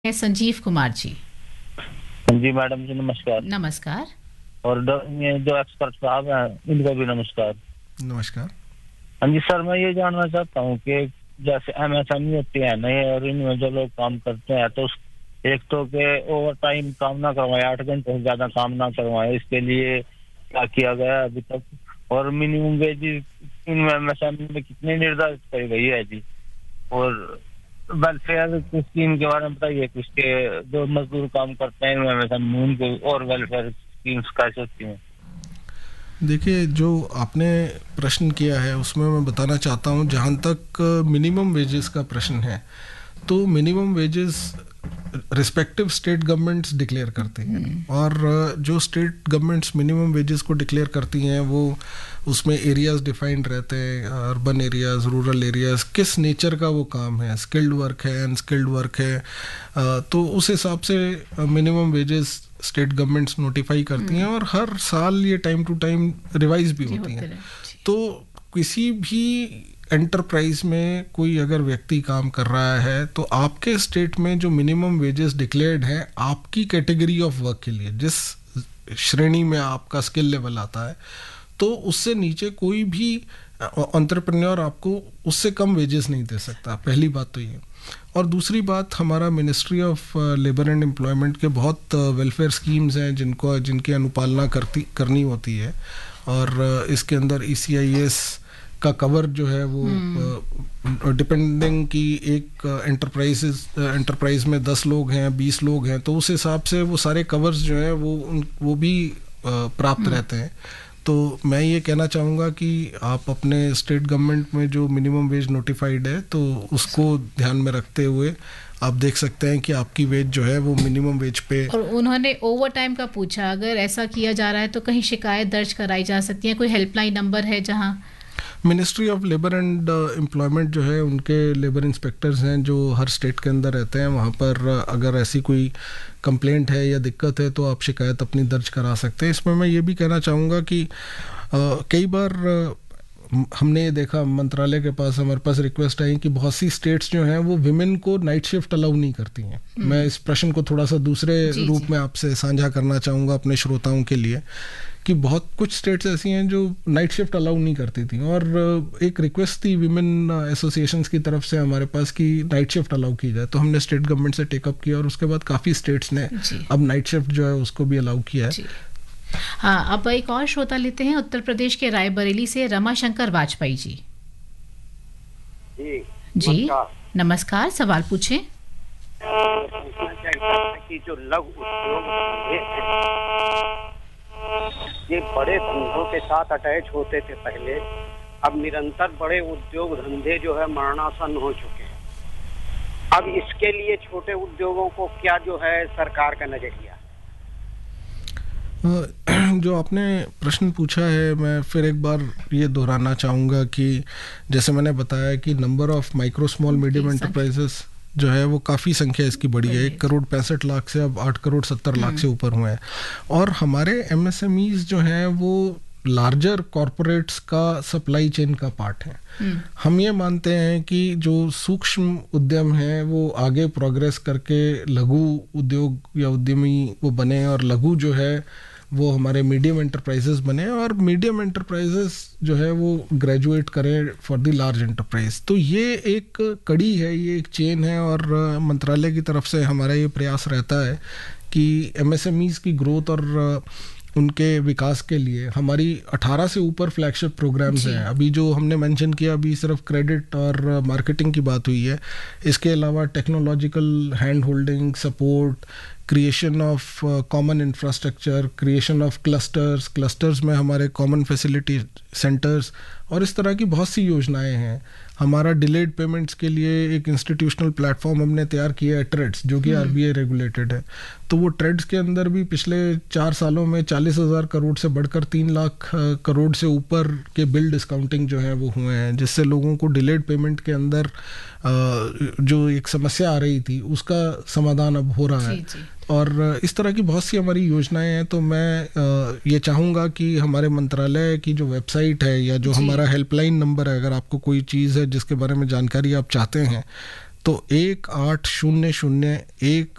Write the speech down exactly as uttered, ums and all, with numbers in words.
है संजीव कुमार जी। जी मैडम जी नमस्कार। नमस्कार। और ड- ये जो एक्सपर्ट साहब हैं इनको भी नमस्कार। नमस्कार। हाँ जी सर, मैं ये जानना चाहता हूँ कि जैसे एमएसएमई होती है नए और इनमें जो लोग काम करते हैं तो उस- एक तो के ओवर टाइम काम ना करवाए, आठ घंटे से ज्यादा काम ना करवाए, इसके लिए क्या किया गया है अभी तक? और मिनिमम वेज इनमें एमएसएमई में कितनी निर्धारित की गई है जी? और वेलफेयर स्कीम के बारे में बताइए, किसके जो मजदूर काम करते हैं एमएसएमई उनको और वेलफेयर स्कीम्स कैसे होती हैं? देखिए, जो आपने प्रश्न किया है उसमें मैं बताना चाहता हूँ, जहाँ तक मिनिमम वेजेस का प्रश्न है तो minimum wages respective state governments declare करती हैं। और जो स्टेट गवर्नमेंट्स मिनिमम वेजेस को डिक्लेयर करती हैं वो उसमें एरियाज डिफाइंड रहते हैं, अर्बन एरियाज, रूरल एरियाज, किस नेचर का वो काम है, स्किल्ड वर्क है, अनस्किल्ड वर्क है, तो उस हिसाब से minimum wages state governments notify करती हैं और हर साल ये टाइम टू टाइम रिवाइज भी होती हैं। तो किसी भी एंटरप्राइज में कोई अगर व्यक्ति काम कर रहा है तो आपके स्टेट में जो मिनिमम वेजेस डिक्लेयर्ड है आपकी कैटेगरी ऑफ वर्क के लिए, जिस श्रेणी में आपका स्किल लेवल आता है, तो उससे नीचे कोई भी एंटरप्रेन्योर आपको उससे कम वेजेस नहीं दे सकता। पहली बात तो ये। और दूसरी बात, हमारा ministry of labour and employment के बहुत वेलफेयर स्कीम्स हैं जिनको जिनकी अनुपालना करती करनी होती है। और इसके अंदर ई सी आई एस का कवर जो है वो डिपेंडिंग की एक एंटरप्राइज एंटरप्राइज में दस लोग हैं, बीस लोग हैं, तो उस हिसाब से वो सारे कवर्स जो हैं वो वो भी प्राप्त रहते हैं। तो मैं ये कहना चाहूँगा कि आप अपने स्टेट गवर्नमेंट में जो मिनिमम वेज नोटिफाइड है तो उसको ध्यान में रखते हुए आप देख सकते हैं कि आपकी वेज जो है वो मिनिमम वेज पे। और उन्होंने ओवर टाइम का पूछा, अगर ऐसा किया जा रहा है तो कहीं शिकायत दर्ज कराई जा सकती है? कोई हेल्पलाइन नंबर है जहाँ? Ministry of labour and employment जो है उनके लेबर इंस्पेक्टर्स हैं जो हर स्टेट के अंदर रहते हैं, वहाँ पर अगर ऐसी कोई कंप्लेंट है या दिक्कत है तो आप शिकायत अपनी दर्ज करा सकते हैं। इसमें मैं ये भी कहना चाहूँगा कि आ, कई बार आ, हमने ये देखा, मंत्रालय के पास हमारे पास रिक्वेस्ट आई कि बहुत सी स्टेट्स जो हैं वो विमेन को नाइट शिफ्ट अलाउ नहीं करती हैं। मैं इस प्रश्न को थोड़ा सा दूसरे जी, रूप जी. में आपसे साझा करना चाहूँगा अपने श्रोताओं के लिए कि बहुत कुछ स्टेट्स ऐसी हैं जो नाइट शिफ्ट अलाउ नहीं करती थी और एक रिक्वेस्ट थी विमेन एसोसिएशंस की तरफ से हमारे पास कि नाइट शिफ्ट अलाउ की जाए। तो हमने स्टेट गवर्नमेंट से टेकअप किया और उसके बाद काफ़ी स्टेट्स ने अब नाइट शिफ्ट जो है उसको भी अलाउ किया है। हाँ, अब एक और श्रोता लेते हैं उत्तर प्रदेश के रायबरेली से रमाशंकर वाजपेयी जी। जी, जी नमस्कार। नमस्कार, सवाल पूछें। कि जो लघु उद्योग धंधे हैं ये बड़े धंधों के साथ अटैच होते थे पहले, अब निरंतर बड़े उद्योग धंधे जो है मरणासन हो चुके हैं। अब इसके लिए छोटे उद्योगों को क्या जो है सरकार का नजरिया? जो आपने प्रश्न पूछा है मैं फिर एक बार ये दोहराना चाहूँगा कि जैसे मैंने बताया कि number of micro small medium enterprises जो है वो काफ़ी संख्या इसकी बढ़ी है। एक करोड़ पैंसठ लाख से अब आठ करोड़ सत्तर लाख से ऊपर हुए हैं। और हमारे एम एस एम ईज जो हैं वो लार्जर कॉरपोरेट्स का सप्लाई चेन का पार्ट है। हम ये मानते हैं कि जो सूक्ष्म उद्यम है वो आगे प्रोग्रेस करके लघु उद्योग या उद्यमी वो बने और लघु जो है वो हमारे मीडियम एंटरप्राइजेस बने और मीडियम एंटरप्राइजेस जो है वो ग्रेजुएट करें फॉर द लार्ज एंटरप्राइज। तो ये एक कड़ी है, ये एक चेन है और मंत्रालय की तरफ से हमारा ये प्रयास रहता है कि एमएसएमईज की ग्रोथ और उनके विकास के लिए हमारी अठारह से ऊपर फ्लैगशिप प्रोग्राम्स हैं। अभी जो हमने मेंशन किया अभी सिर्फ क्रेडिट और मार्केटिंग की बात हुई है, इसके अलावा technological hand holding support, creation of common infrastructure, creation of clusters, clusters में हमारे कॉमन फैसिलिटी सेंटर्स और इस तरह की बहुत सी योजनाएं हैं। हमारा डिलेड पेमेंट्स के लिए एक इंस्टीट्यूशनल प्लेटफॉर्म हमने तैयार किया है, ट्रेड्स, जो कि आरबीआई रेगुलेटेड है। तो वो ट्रेड्स के अंदर भी पिछले चार सालों में चालीस हज़ार करोड़ से बढ़कर तीन लाख करोड़ से ऊपर के बिल डिस्काउंटिंग जो है वो हुए हैं, जिससे लोगों को डिलेड पेमेंट के अंदर जो एक समस्या आ रही थी उसका समाधान अब हो रहा है। जी, जी. और इस तरह की बहुत सी हमारी योजनाएं हैं। तो मैं ये चाहूँगा कि हमारे मंत्रालय की जो वेबसाइट है या जो हमारा हेल्पलाइन नंबर है, अगर आपको कोई चीज़ है जिसके बारे में जानकारी आप चाहते हैं तो एक आठ शून्य शून्य एक